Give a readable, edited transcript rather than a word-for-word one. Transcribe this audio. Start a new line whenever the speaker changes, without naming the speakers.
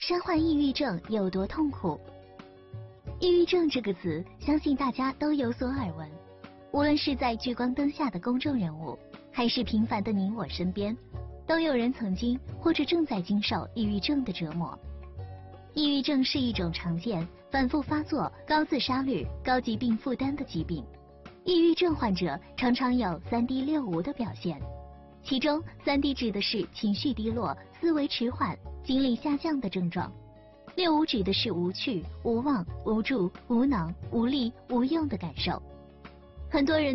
身患抑郁症有多痛苦？抑郁症这个词，相信大家都有所耳闻。无论是在聚光灯下的公众人物，还是平凡的你我身边，都有人曾经或者正在经受抑郁症的折磨。抑郁症是一种常见、反复发作、高自杀率、高疾病负担的疾病。抑郁症患者常常有3D 6无的表现，其中3D 指的是情绪低落、思维迟缓、精力下降的症状，6无指的是无趣、无望、无助、无能、无力、无用的感受。很多人